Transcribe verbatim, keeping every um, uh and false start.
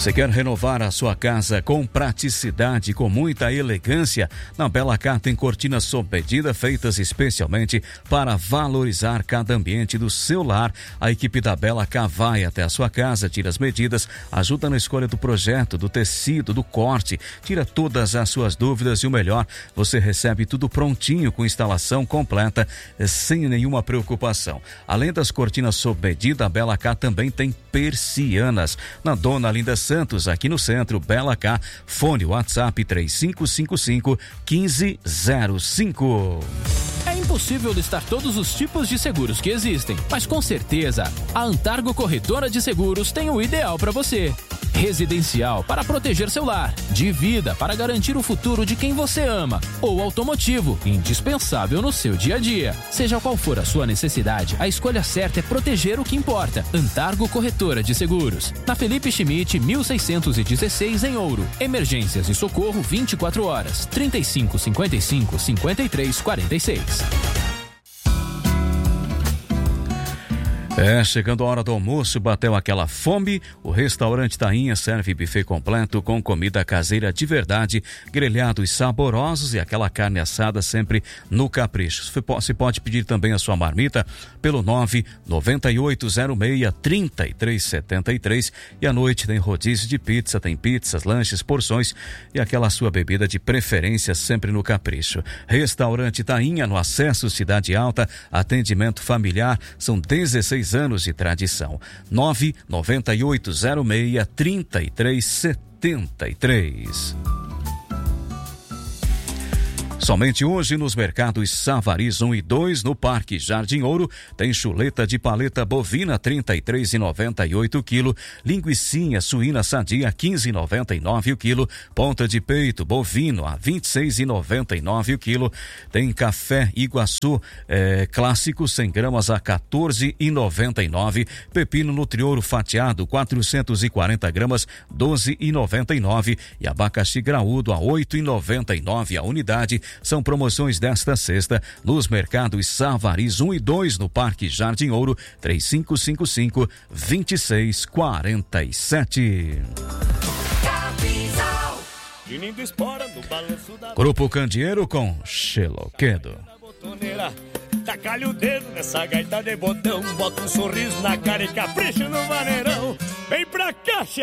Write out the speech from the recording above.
Você quer renovar a sua casa com praticidade, com muita elegância? Na Belacar tem cortinas sob medida feitas especialmente para valorizar cada ambiente do seu lar. A equipe da Belacar vai até a sua casa, tira as medidas, ajuda na escolha do projeto, do tecido, do corte, tira todas as suas dúvidas e o melhor, você recebe tudo prontinho com instalação completa, sem nenhuma preocupação. Além das cortinas sob medida, a Belacar também tem persianas. Na Dona Linda Santos, aqui no centro, Belacar, fone WhatsApp três cinco cinco cinco, um cinco zero cinco. É impossível listar todos os tipos de seguros que existem, mas com certeza a Antargo Corretora de Seguros tem o ideal para você. Residencial para proteger seu lar, de vida para garantir o futuro de quem você ama, ou automotivo, indispensável no seu dia a dia. Seja qual for a sua necessidade, a escolha certa é proteger o que importa. Antargo Corretora de Seguros, na Felipe Schmidt mil seiscentos e dezesseis em Ouro. Emergências e socorro vinte e quatro horas, trinta e cinco, cinquenta e cinco, cinquenta e três, quarenta e seis. É, chegando a hora do almoço, bateu aquela fome, o restaurante Tainha serve buffet completo com comida caseira de verdade, grelhados saborosos e aquela carne assada sempre no capricho. Você pode pedir também a sua marmita pelo nove nove oito zero seis, três três sete três e à noite tem rodízio de pizza, tem pizzas, lanches, porções e aquela sua bebida de preferência sempre no capricho. Restaurante Tainha no Acesso Cidade Alta, atendimento familiar, são dezesseis anos de tradição. nove nove oito zero seis, três três sete três. Somente hoje nos mercados Savariz um e dois, no Parque Jardim Ouro, tem chuleta de paleta bovina trinta e três reais e noventa e oito centavos o quilo, linguicinha suína sadia quinze reais e noventa e nove centavos o quilo, ponta de peito bovino a vinte e seis reais e noventa e nove centavos o quilo, tem café Iguaçu é, clássico cem gramas a quatorze reais e noventa e nove centavos, pepino Nutriouro fatiado quatrocentos e quarenta gramas doze reais e noventa e nove centavos e abacaxi graúdo a oito reais e noventa e nove centavos a unidade. São promoções desta sexta nos mercados Savariz um e dois, no Parque Jardim Ouro, três cinco cinco cinco, dois seis quatro sete. Grupo Candeeiro com Xeloquedo. Taca-lhe o dedo nessa gaita de botão, bota um sorriso na cara e capricha no maneirão. Vem pra cá,